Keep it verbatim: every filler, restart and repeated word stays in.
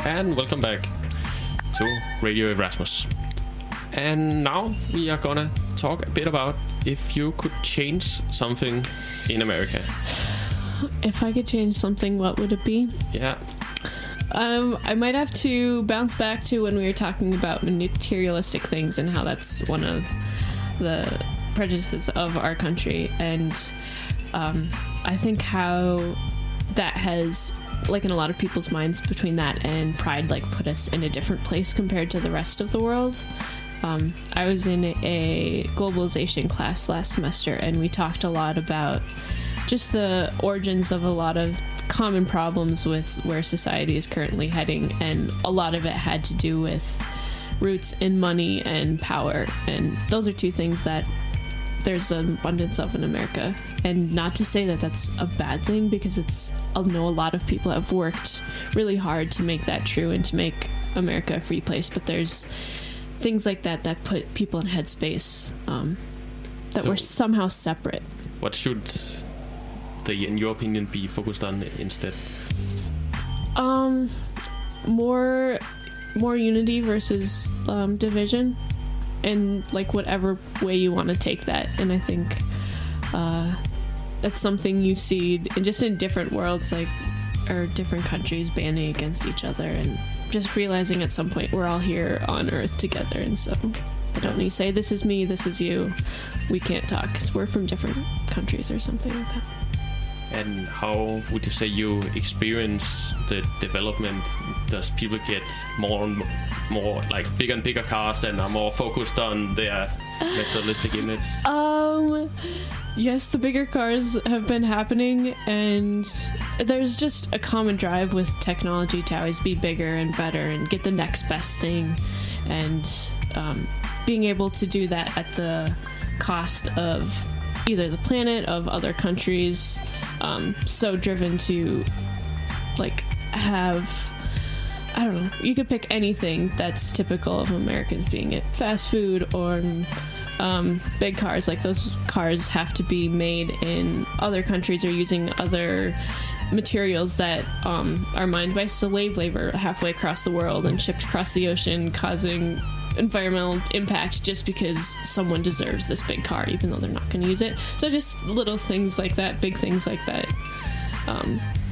and welcome back to Radio Erasmus. And now we are gonna talk a bit about if you could change something in America. If I could change something, what would it be? Yeah. Um, I might have to bounce back to when we were talking about materialistic things and how that's one of the prejudices of our country. And um, I think how that has, like in a lot of people's minds, between that and pride, like put us in a different place compared to the rest of the world. Um, I was in a globalization class last semester, and we talked a lot about just the origins of a lot of common problems with where society is currently heading, and a lot of it had to do with roots in money and power, and those are two things that there's an abundance of in America. And not to say that that's a bad thing, because it's, I know a lot of people have worked really hard to make that true and to make America a free place, but there's things like that that put people in headspace um, that So were somehow separate. What should they, in your opinion, be focused on instead? Um, more, more unity versus um, division, and like whatever way you want to take that. And I think uh, that's something you see in just in different worlds, like or different countries banding against each other, and just realizing at some point we're all here on Earth together. And so I don't need to say this is me, this is you. We can't talk because we're from different countries or something like that. And how would you say you experience the development? Does people get more and more, like bigger and bigger cars and are more focused on their materialistic image? Um, yes, the bigger cars have been happening, and there's just a common drive with technology to always be bigger and better and get the next best thing, and um, being able to do that at the cost of either the planet, of other countries. Um, so driven to like have, I don't know, you could pick anything that's typical of Americans, being it fast food or um, big cars. Like those cars have to be made in other countries or using other materials that um, are mined by slave labor halfway across the world and shipped across the ocean, causing environmental impact just because someone deserves this big car, even though they're not going to use it. So just little things like that, big things like that, um,